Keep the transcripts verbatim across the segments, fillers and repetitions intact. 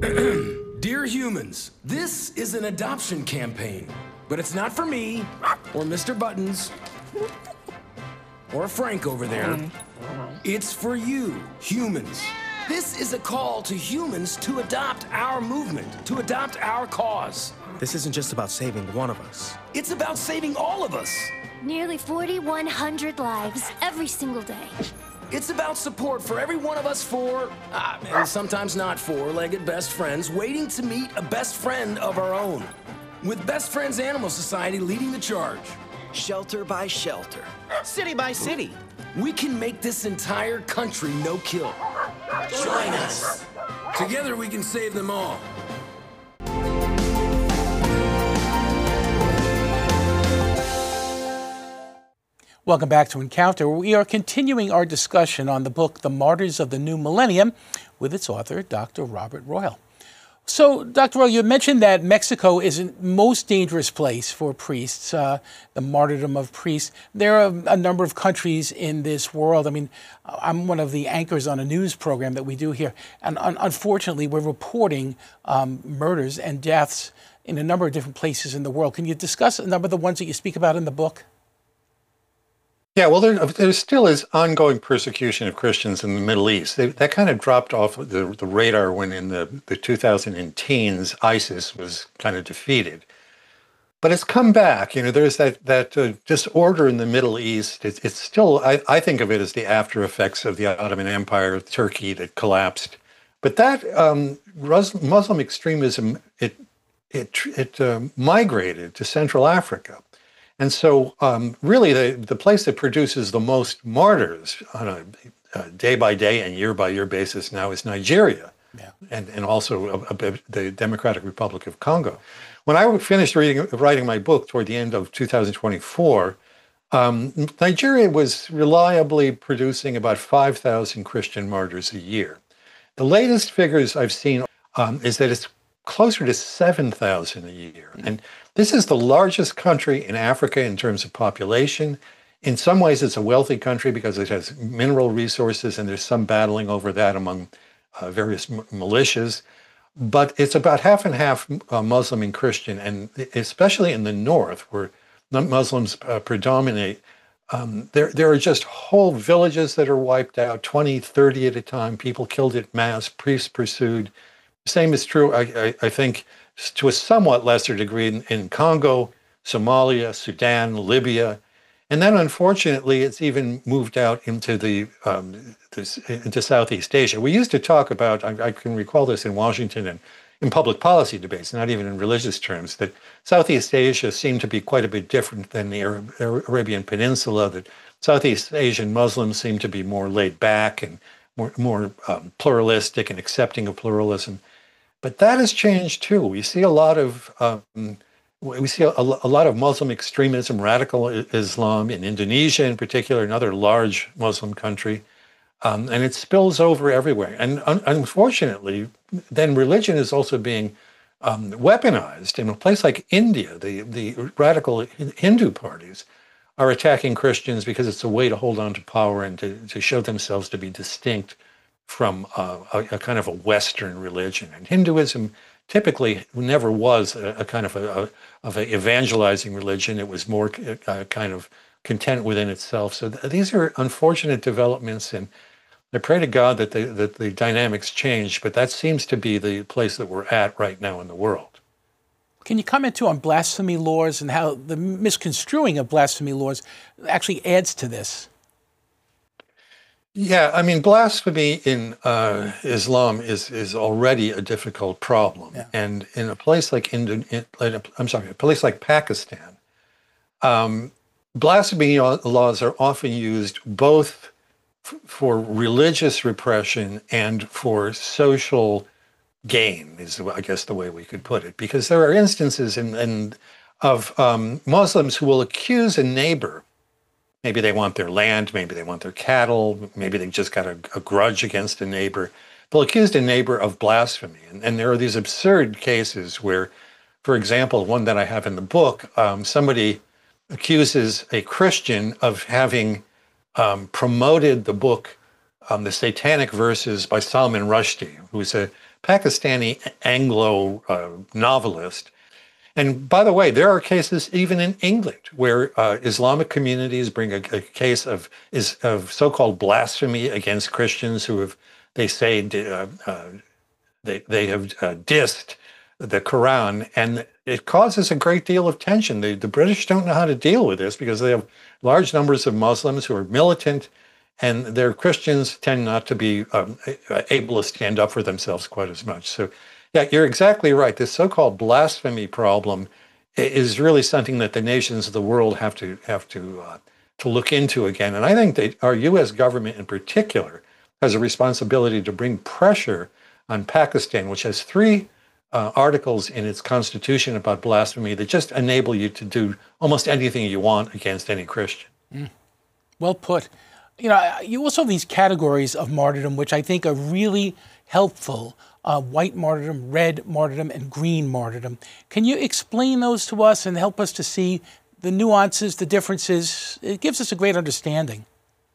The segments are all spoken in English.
Dear humans, this is an adoption campaign, but it's not for me, or Mister Buttons, or Frank over there. It's for you, humans. This is a call to humans to adopt our movement, to adopt our cause. This isn't just about saving one of us. It's about saving all of us. Nearly forty-one hundred lives every single day. It's about support for every one of us four, uh, and sometimes not four-legged best friends waiting to meet a best friend of our own. With Best Friends Animal Society leading the charge. Shelter by shelter. City by city. We can make this entire country no-kill. Join us. Together we can save them all. Welcome back to Encounter. We are continuing our discussion on the book, The Martyrs of the New Millennium, with its author, Doctor Robert Royal. So, Doctor Royal, you mentioned that Mexico is the most dangerous place for priests, uh, the martyrdom of priests. There are a number of countries in this world. I mean, I'm one of the anchors on a news program that we do here, and un- unfortunately, we're reporting um, murders and deaths in a number of different places in the world. Can you discuss a number of the ones that you speak about in the book? Yeah, well, there, there still is ongoing persecution of Christians in the Middle East. They, that kind of dropped off the, the radar when in the, the two thousand teens, ISIS was kind of defeated. But it's come back. You know, there's that, that uh, disorder in the Middle East. It, it's still, I, I think of it as the after effects of the Ottoman Empire, Turkey that collapsed. But that um, Muslim extremism, it, it, it uh, migrated to Central Africa. And so um, really the, the place that produces the most martyrs on a, a day-by-day and year-by-year basis now is Nigeria, yeah. and, and also a, a, the Democratic Republic of Congo. When I finished reading, writing my book toward the end of two thousand twenty-four, um, Nigeria was reliably producing about five thousand Christian martyrs a year. The latest figures I've seen um, is that it's closer to seven thousand a year. Mm-hmm. And this is the largest country in Africa in terms of population. In some ways, it's a wealthy country because it has mineral resources, and there's some battling over that among uh, various m- militias. But it's about half and half uh, Muslim and Christian, and especially in the north, where Muslims uh, predominate, um, there, there are just whole villages that are wiped out, twenty, thirty at a time, people killed en masse, priests pursued. Same is true, I, I, I think, to a somewhat lesser degree in, in Congo, Somalia, Sudan, Libya, and then unfortunately it's even moved out into the um, this, into Southeast Asia. We used to talk about, I, I can recall this in Washington and in public policy debates, not even in religious terms, that Southeast Asia seemed to be quite a bit different than the Arab, Arabian Peninsula. That Southeast Asian Muslims seem to be more laid back and more, more um, pluralistic and accepting of pluralism. But that has changed too. We see a lot of um, we see a, a lot of Muslim extremism, radical Islam in Indonesia, in particular, another large Muslim country, um, and it spills over everywhere. And un- unfortunately, then religion is also being um, weaponized in a place like India. The the radical Hindu parties are attacking Christians because it's a way to hold on to power and to, to show themselves to be distinct from uh, a, a kind of a Western religion. And Hinduism typically never was a, a kind of a, a of an evangelizing religion. It was more uh, kind of content within itself. So th- these are unfortunate developments, and I pray to God that the, that the dynamics change, but that seems to be the place that we're at right now in the world. Can you comment too on blasphemy laws and how the misconstruing of blasphemy laws actually adds to this? Yeah, I mean, blasphemy in uh, Islam is is already a difficult problem, yeah. And in a place like Indo- in, I'm sorry, a place like Pakistan, um, blasphemy laws are often used both f- for religious repression and for social gain. Is I guess the way we could put it, because there are instances in, in of um, Muslims who will accuse a neighbor. Maybe they want their land, maybe they want their cattle, maybe they just got a, a grudge against a neighbor. They'll accuse a neighbor of blasphemy. And, and there are these absurd cases where, for example, one that I have in the book, um, somebody accuses a Christian of having um, promoted the book um, The Satanic Verses by Salman Rushdie, who's a Pakistani Anglo uh, novelist. And by the way, there are cases even in England where uh, Islamic communities bring a, a case of is of so-called blasphemy against Christians who have, they say, uh, uh, they they have uh, dissed the Quran, and it causes a great deal of tension. The, the British don't know how to deal with this because they have large numbers of Muslims who are militant, and their Christians tend not to be um, able to stand up for themselves quite as much. So, yeah, you're exactly right. This so-called blasphemy problem is really something that the nations of the world have to have to uh, to look into again. And I think that our U S government in particular has a responsibility to bring pressure on Pakistan, which has three uh, articles in its constitution about blasphemy that just enable you to do almost anything you want against any Christian. Mm. Well put. You know, you also have these categories of martyrdom, which I think are really helpful. Uh, white martyrdom, red martyrdom, and green martyrdom. Can you explain those to us and help us to see the nuances, the differences? It gives us a great understanding.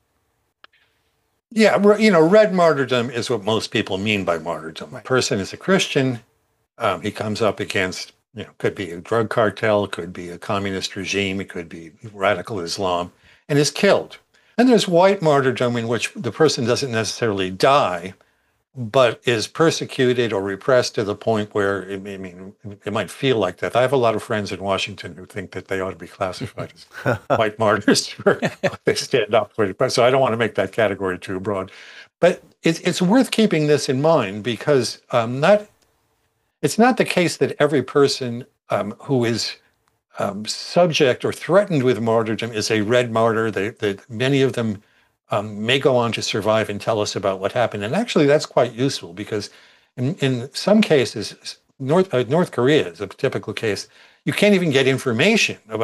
Yeah, you know, red martyrdom is what most people mean by martyrdom. Right. A person is a Christian. Um, he comes up against, you know, could be a drug cartel, it could be a communist regime, it could be radical Islam, and is killed. And there's white martyrdom in which the person doesn't necessarily die, but is persecuted or repressed to the point where, I mean, it might feel like that. I have a lot of friends in Washington who think that they ought to be classified as white martyrs for they stand up for it. So I don't want to make that category too broad. But it's, it's worth keeping this in mind because um, not, it's not the case that every person um, who is um, subject or threatened with martyrdom is a red martyr. They, they, many of them Um, may go on to survive and tell us about what happened. And actually, that's quite useful because in, in some cases, North, uh, North Korea is a typical case, you can't even get information about